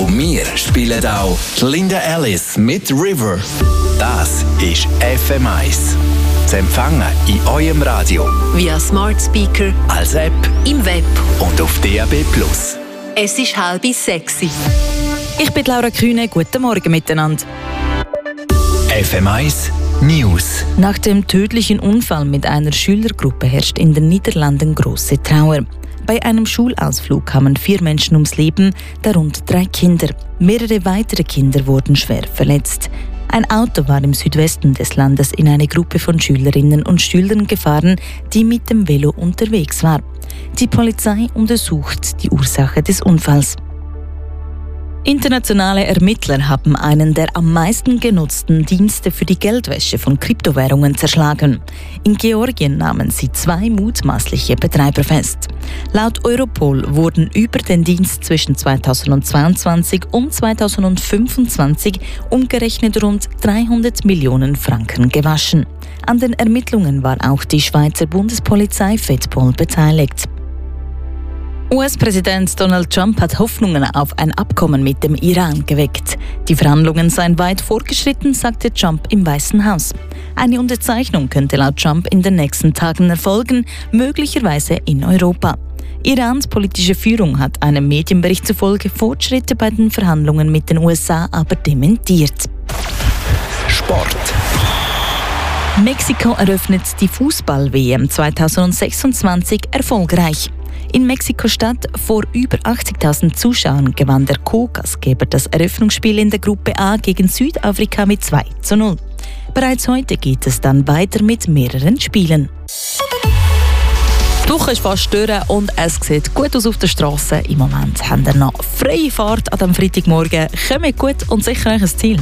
Und wir spielen auch Linda Alice mit River. Das ist FM1. Zu empfangen in eurem Radio. Via Smart Speaker, als App, im Web und auf DAB+. Es ist 5:30. Ich bin Laura Kühne. Guten Morgen miteinander. FM1 News. Nach dem tödlichen Unfall mit einer Schülergruppe herrscht in den Niederlanden große Trauer. Bei einem Schulausflug kamen 4 Menschen ums Leben, darunter 3 Kinder. Mehrere weitere Kinder wurden schwer verletzt. Ein Auto war im Südwesten des Landes in eine Gruppe von Schülerinnen und Schülern gefahren, die mit dem Velo unterwegs war. Die Polizei untersucht die Ursache des Unfalls. Internationale Ermittler haben einen der am meisten genutzten Dienste für die Geldwäsche von Kryptowährungen zerschlagen. In Georgien nahmen sie 2 mutmaßliche Betreiber fest. Laut Europol wurden über den Dienst zwischen 2022 und 2025 umgerechnet rund 300 Millionen Franken gewaschen. An den Ermittlungen war auch die Schweizer Bundespolizei FEDPOL beteiligt. US-Präsident Donald Trump hat Hoffnungen auf ein Abkommen mit dem Iran geweckt. Die Verhandlungen seien weit fortgeschritten, sagte Trump im Weißen Haus. Eine Unterzeichnung könnte laut Trump in den nächsten Tagen erfolgen, möglicherweise in Europa. Irans politische Führung hat einem Medienbericht zufolge Fortschritte bei den Verhandlungen mit den USA aber dementiert. Sport. Mexiko eröffnet die Fußball-WM 2026 erfolgreich. In Mexiko-Stadt vor über 80.000 Zuschauern gewann der Co-Gastgeber das Eröffnungsspiel in der Gruppe A gegen Südafrika mit 2:0. Bereits heute geht es dann weiter mit mehreren Spielen. Die Woche ist fast durch und es sieht gut aus auf der Straße. Im Moment haben wir noch freie Fahrt an diesem Freitagmorgen. Kommt gut und sicher euch ein Ziel.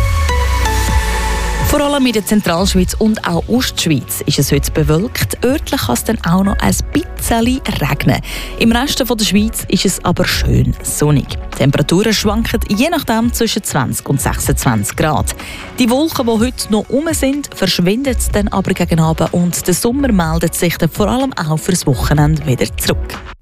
Vor allem in der Zentralschweiz und auch Ostschweiz ist es heute bewölkt. Örtlich kann es dann auch noch ein bisschen regnen. Im Rest der Schweiz ist es aber schön sonnig. Die Temperaturen schwanken je nachdem zwischen 20 und 26 Grad. Die Wolken, die heute noch rum sind, verschwinden dann aber gegen Abend und der Sommer meldet sich dann vor allem auch fürs Wochenende wieder zurück.